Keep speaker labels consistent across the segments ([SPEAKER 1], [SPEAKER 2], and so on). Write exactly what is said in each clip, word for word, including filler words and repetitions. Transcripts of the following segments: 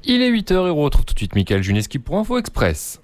[SPEAKER 1] Il est huit heures et on retrouve tout de suite Michael Juneski pour Info Express.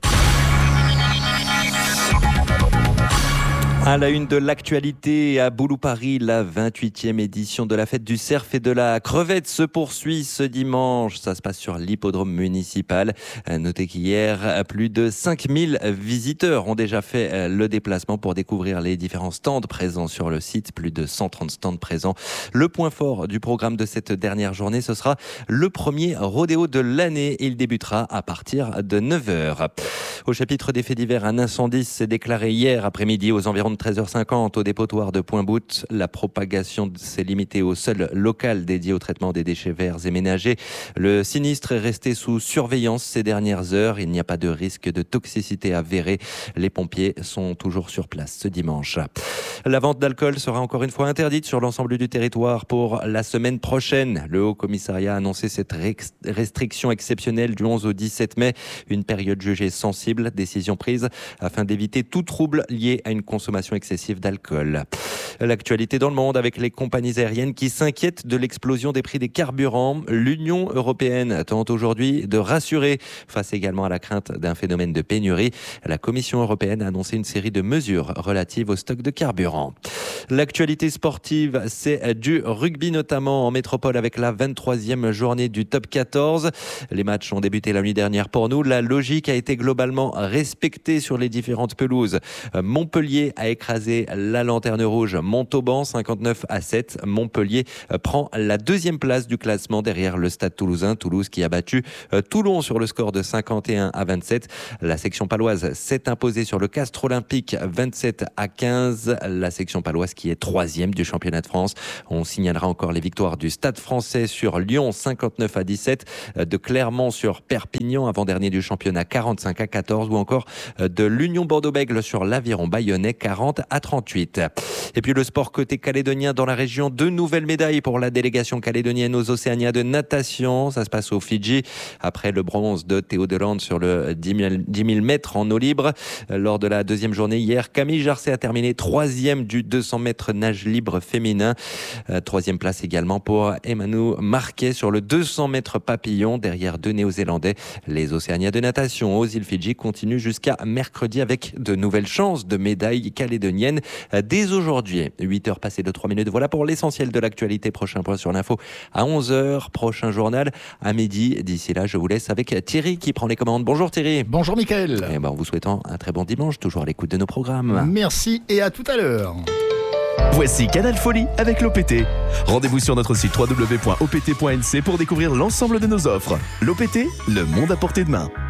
[SPEAKER 2] À la une de l'actualité, à Boulou-Paris, la vingt-huitième édition de la fête du cerf et de la crevette se poursuit ce dimanche. Ça se passe sur l'hippodrome municipal. Notez qu'hier, plus de cinq mille visiteurs ont déjà fait le déplacement pour découvrir les différents stands présents sur le site. Plus de cent trente stands présents. Le point fort du programme de cette dernière journée, ce sera le premier rodéo de l'année. Il débutera à partir de neuf heures. Au chapitre des faits divers, un incendie s'est déclaré hier après-midi aux environs de treize heures cinquante au dépotoir de Pointe-Boute. La propagation s'est limitée au seul local dédié au traitement des déchets verts et ménagers. Le sinistre est resté sous surveillance ces dernières heures. Il n'y a pas de risque de toxicité avérée. Les pompiers sont toujours sur place ce dimanche. La vente d'alcool sera encore une fois interdite sur l'ensemble du territoire pour la semaine prochaine. Le Haut-Commissariat a annoncé cette restriction exceptionnelle du onze au dix-sept mai, une période jugée sensible. Décision prise afin d'éviter tout trouble lié à une consommation excessive d'alcool. L'actualité dans le monde avec les compagnies aériennes qui s'inquiètent de l'explosion des prix des carburants. L'Union européenne tente aujourd'hui de rassurer face également à la crainte d'un phénomène de pénurie. La Commission européenne a annoncé une série de mesures relatives au stock de carburant. L'actualité sportive, c'est du rugby notamment en métropole avec la vingt-troisième journée du top quatorze. Les matchs ont débuté la nuit dernière pour nous. La logique a été globalement respectée sur les différentes pelouses. Montpellier a écrasé la Lanterne Rouge Montauban cinquante-neuf à sept. Montpellier prend la deuxième place du classement derrière le Stade Toulousain. Toulouse qui a battu Toulon sur le score de cinquante et un à vingt-sept. La section paloise s'est imposée sur le Castres Olympique vingt-sept à quinze. La section paloise qui est troisième du championnat de France. On signalera encore les victoires du Stade Français sur Lyon cinquante-neuf à dix-sept, de Clermont sur Perpignan avant-dernier du championnat quarante-cinq à quatorze ou encore de l'Union Bordeaux-Bègles sur l'Aviron Bayonnais quarante à trente-huit. Et puis le sport côté calédonien dans la région, deux nouvelles médailles pour la délégation calédonienne aux Océanias de natation. Ça se passe aux Fidji après le bronze de Théo Delande sur le dix mille mètres en eau libre. Lors de la deuxième journée hier, Camille Jarcet a terminé troisième du deux cents mètres nage libre féminin. Euh, troisième place également pour Emmanuel Marquet sur le deux cents mètres papillon derrière deux Néo-Zélandais. Les Océanias de natation aux îles Fidji continuent jusqu'à mercredi avec de nouvelles chances de médailles calédoniennes dès aujourd'hui. huit heures passées de trois minutes. Voilà pour l'essentiel de l'actualité. Prochain point sur l'info à onze heures. Prochain journal à midi. D'ici là, je vous laisse avec Thierry qui prend les commandes. Bonjour Thierry.
[SPEAKER 3] Bonjour Mickaël.
[SPEAKER 2] Et ben, en vous souhaitant un très bon dimanche, toujours à l'écoute de nos programmes.
[SPEAKER 3] Merci et à tout à l'heure.
[SPEAKER 4] Voici Canal Folie avec l'O P T. Rendez-vous sur notre site w w w point o p t point n c pour découvrir l'ensemble de nos offres. L'O P T, le monde à portée de main.